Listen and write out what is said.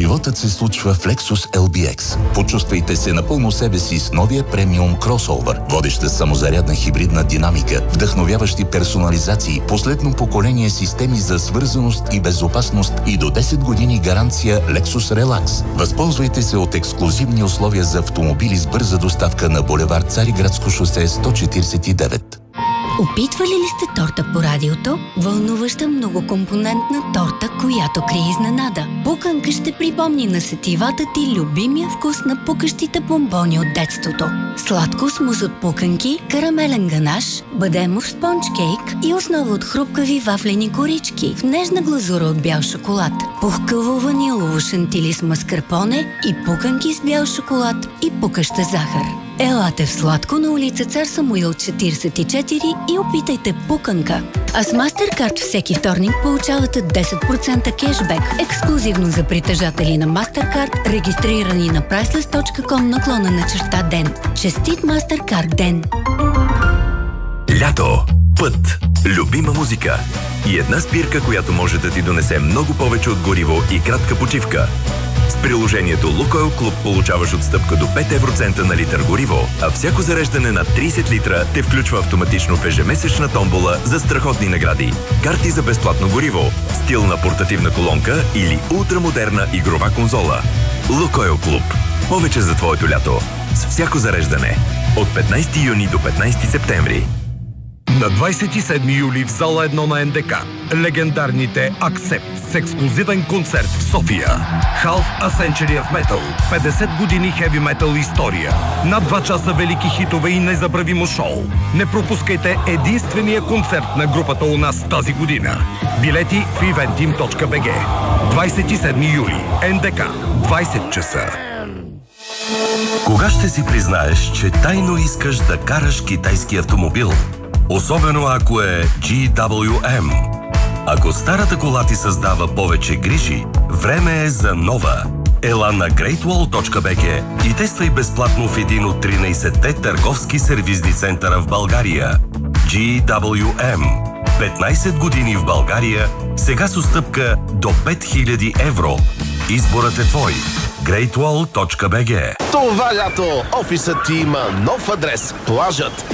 Животът се случва в Lexus LBX. Почувствайте се напълно себе си с новия премиум кросовър. Водеща самозарядна хибридна динамика, вдъхновяващи персонализации, последно поколение системи за свързаност и безопасност и до 10 години гаранция Lexus Relax. Възползвайте се от ексклузивни условия за автомобили с бърза доставка на булевард Цариградско шосе 149. Опитвали ли сте торта по радиото? Вълнуваща многокомпонентна торта, която крие изненада. Пуканка ще припомни на сетивата ти любимия вкус на пукащите бомбони от детството. Сладко смус от пуканки, карамелен ганаш, бадемов спонж кейк и основа от хрупкави вафлени корички в нежна глазура от бял шоколад. Пухкаво ванилово шантили с маскарпоне и пуканки с бял шоколад и пукаща захар. Елате в сладко на улица Цар Самуил 44 и опитайте пуканка. А с MasterCard всеки вторник получавате 10% кешбек, ексклюзивно за притежатели на MasterCard, регистрирани на priceless.com/ден. Честит MasterCard ден! Лято, път, любима музика и една спирка, която може да ти донесе много повече от гориво и кратка почивка. С приложението Лукойл Клуб получаваш отстъпка до 5 евроцента на литър гориво, а всяко зареждане на 30 литра те включва автоматично в ежемесечна томбола за страхотни награди. Карти за безплатно гориво, стилна портативна колонка или ултрамодерна игрова конзола. Лукойл Клуб. Повече за твоето лято. С всяко зареждане. От 15 юни до 15 септември. На 27 юли в зала 1 на НДК легендарните Accept с ексклюзивен концерт в София. Half a Century of Metal. 50 години хеви метал история. Над 2 часа велики хитове и незабравимо шоу. Не пропускайте единствения концерт на групата у нас тази година. Билети в eventim.bg. 27 юли. НДК. 20 часа. Кога ще си признаеш, че тайно искаш да караш китайски автомобил? Особено ако е GWM. Ако старата кола ти създава повече грижи, време е за нова. Ела на greatwall.bg и тествай безплатно в един от 13-те търговски сервизни центъра в България. GWM. 15 години в България, сега с отстъпка до 5000 евро. Изборът е твой. greatwall.bg. Това лято офисът ти има нов адрес – плажът.